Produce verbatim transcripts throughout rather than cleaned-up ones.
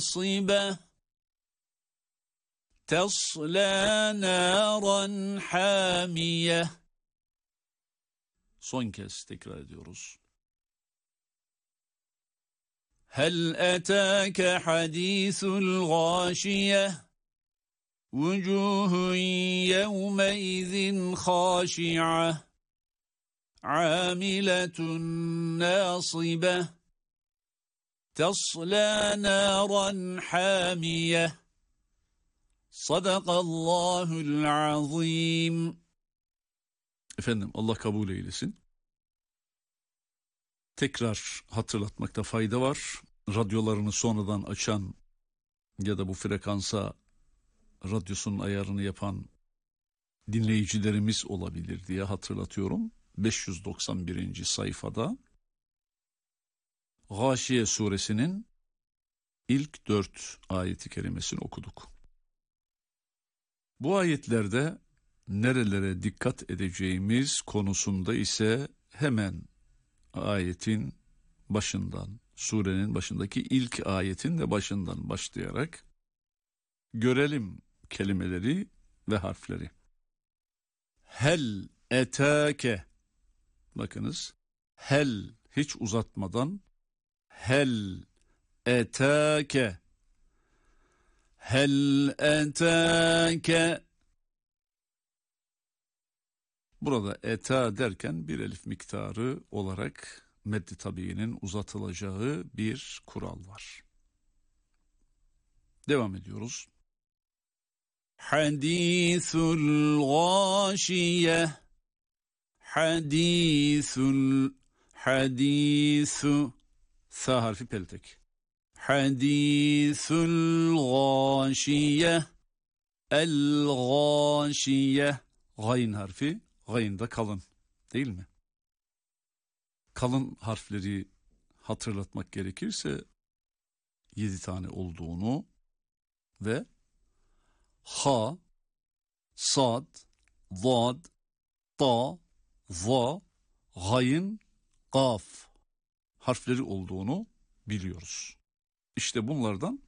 صِبَةٌ تَصْلَى نَارًا حَامِيَةً. Son kez tekrar ediyoruz. هَلْ أَتَاكَ حَدِيثُ الْغَاشِيَةِ وُجُوهٌ يَوْمَئِذٍ خَاشِعَةٌ عَامِلَةٌ نَاصِبَةٌ تَصْلَى نَارًا حَامِيَةً. Sadakallahul azim. Efendim, Allah kabul eylesin. Tekrar hatırlatmakta fayda var. Radyolarını sonradan açan ya da bu frekansa radyosunun ayarını yapan dinleyicilerimiz olabilir diye hatırlatıyorum. beş yüz doksan birinci sayfada Gâşiye suresinin ilk dört ayeti kerimesini okuduk. Bu ayetlerde nerelere dikkat edeceğimiz konusunda ise hemen ayetin başından, surenin başındaki ilk ayetin de başından başlayarak görelim kelimeleri ve harfleri. Hel etâke, bakınız, hel hiç uzatmadan, hel etâke, hel etâke. Burada eta derken bir elif miktarı olarak meddi tabiinin uzatılacağı bir kural var. Devam ediyoruz. Hadisul gâşiye, hadisul, hadisu, sa harfi peltek. Hadisul gâşiye, el gâşiye, gayn harfi, gayn da kalın değil mi? Kalın harfleri hatırlatmak gerekirse yedi tane olduğunu ve ha, sad, vad, ta, va, gayn, gaf harfleri olduğunu biliyoruz. İşte bunlardan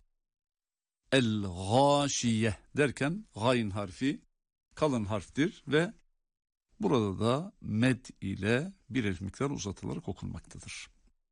el-gâşiye derken gayn harfi kalın harftir ve burada da med ile bir elif miktar uzatılarak okunmaktadır.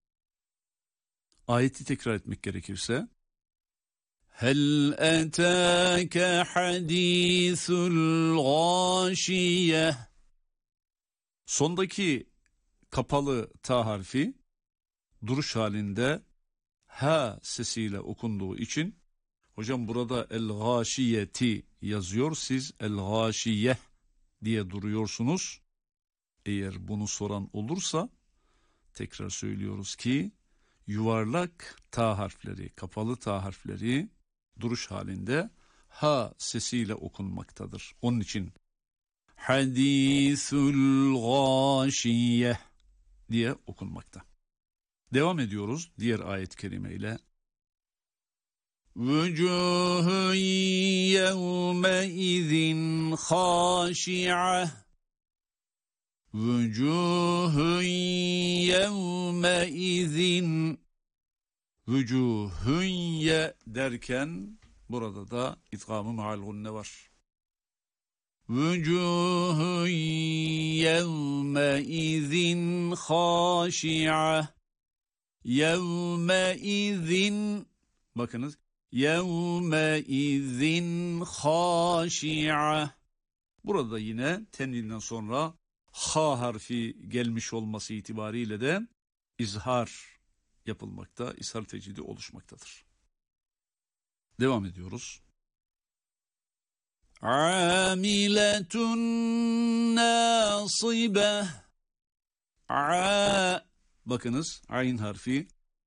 Ayeti tekrar etmek gerekirse Hel etâke hadîsul gâşiye. Sondaki kapalı ta harfi duruş halinde ha sesiyle okunduğu için hocam burada el-gâşiyeti yazıyor, siz el-gâşiye diye duruyorsunuz. Eğer bunu soran olursa tekrar söylüyoruz ki yuvarlak ta harfleri, kapalı ta harfleri duruş halinde ha sesiyle okunmaktadır. Onun için hadisul gâşiye diye okunmakta. Devam ediyoruz diğer ayet-i kerime ile. Vücuhun yevmeizin khâşi'ah. Vücuhun yevmeizin. Vücuhun ye derken burada da idgâm-ı ma'al gunne var. Vücuhun yevmeizin khâşi'ah. Yevmeizin, bakınız, yevmeizin khâşi'ah. Burada yine tenvinden sonra ha harfi gelmiş olması itibariyle de izhar yapılmakta, izhar tecidi oluşmaktadır. Devam ediyoruz. Amiletun nasibe. A, bakınız, ayn harfi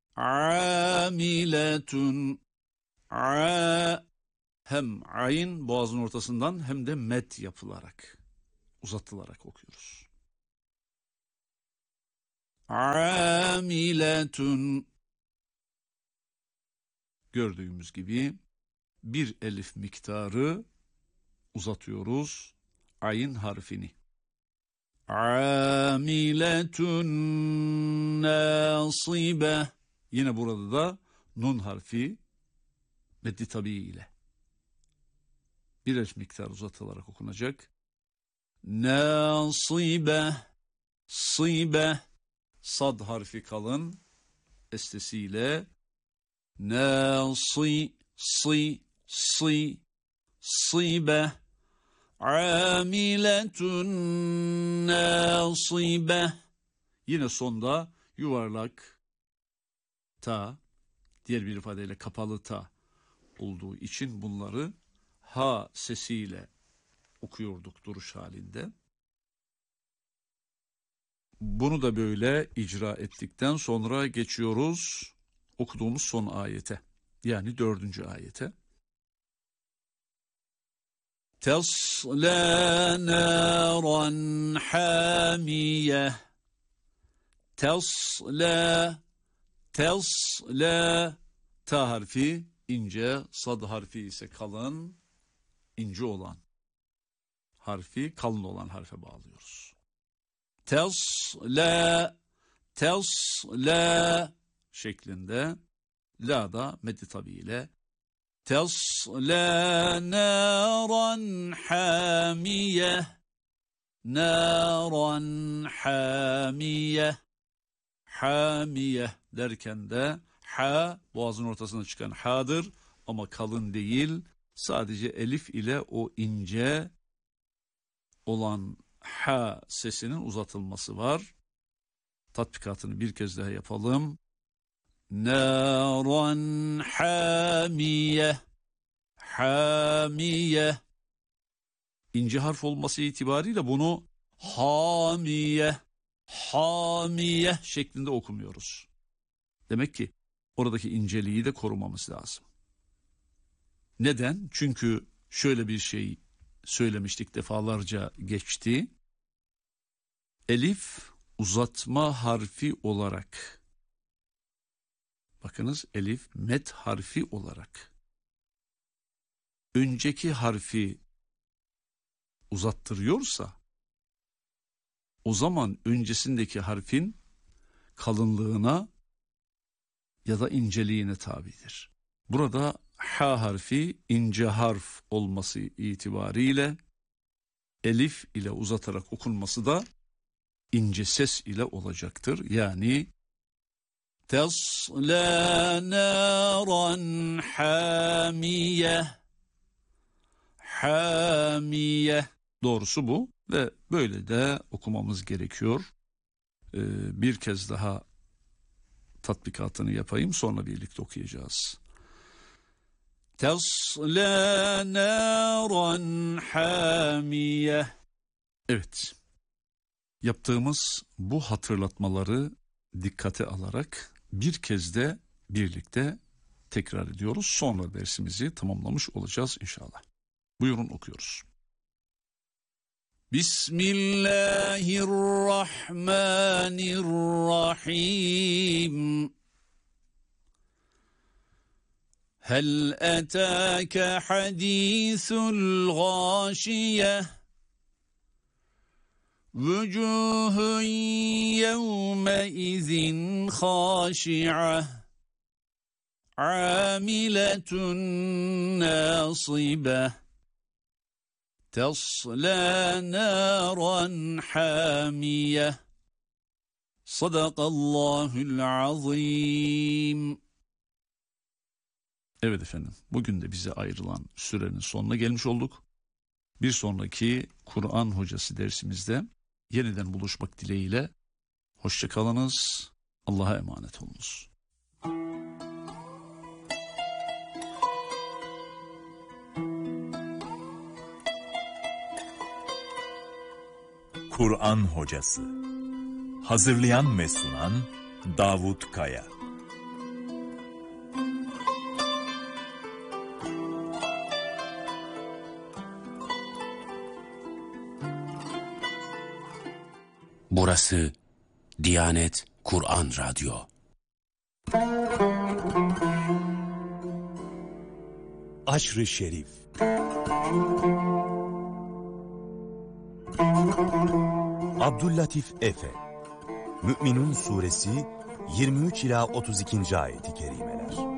amiletun, a, hem ayn boğazın ortasından hem de met yapılarak, uzatılarak okuyoruz. Amiletun, gördüğümüz gibi bir elif miktarı uzatıyoruz ayn harfini. Amiletun nasibe. Yine burada da nun harfi meddi tabii ile birer miktar uzatılarak okunacak. Nasibe, sibe, sad harfi kalın estesiyle nasi, si, si, sibe, amiletun nasibe. Yine sonda yuvarlak ta, diğer bir ifadeyle kapalı ta olduğu için bunları ha sesiyle okuyorduk duruş halinde. Bunu da böyle icra ettikten sonra geçiyoruz okuduğumuz son ayete. Yani dördüncü ayete. Tesla naran hamiye. Tesla, tesla, ta harfi ince, sad harfi ise kalın, ince olan harfi kalın olan harfe bağlıyoruz. Tesla, tesla şeklinde, la da meddi tabi ile tesla naran hamiye, naran hamiye, hamiye derken de ha boğazın ortasına çıkan ha'dır ama kalın değil, sadece elif ile o ince olan ha sesinin uzatılması var. Tatbikatını bir kez daha yapalım. Naran hamiye, hamiye. İnce harf olması itibariyle bunu hamiye, hamiye şeklinde okumuyoruz. Demek ki oradaki inceliği de korumamız lazım. Neden? Çünkü şöyle bir şey söylemiştik, defalarca geçti. Elif uzatma harfi olarak, bakınız elif met harfi olarak önceki harfi uzattırıyorsa o zaman öncesindeki harfin kalınlığına ya da inceliğine tabidir. Burada ha harfi ince harf olması itibariyle elif ile uzatarak okunması da ince ses ile olacaktır. Yani tesla naran hamiye, hamiye. Doğrusu bu ve böyle de okumamız gerekiyor. Ee, bir kez daha tatbikatını yapayım, sonra birlikte okuyacağız. Tesla naran hamiye. Evet, yaptığımız bu hatırlatmaları dikkate alarak bir kez de birlikte tekrar ediyoruz. Sonra dersimizi tamamlamış olacağız inşallah. Buyurun okuyoruz. Bismillahirrahmanirrahim. Hel etâke hadîsul gâşiye. Vücuhun yevmeizin khâşi'ah. Âmiletun nâsibeh. Tesla naran hamiye. Sadakallahul azim. Evet efendim, bugün de bize ayrılan sürenin sonuna gelmiş olduk. Bir sonraki Kur'an hocası dersimizde yeniden buluşmak dileğiyle hoşça kalınız, Allah'a emanet olunuz. Kur'an hocası. Hazırlayan ve sunan Davut Kaya. Burası Diyanet Kur'an Radyo. Aşr-ı Şerif. Abdüllatif Efe. Mü'minun suresi yirmi üç ila otuz ikinci ayeti kerimeler.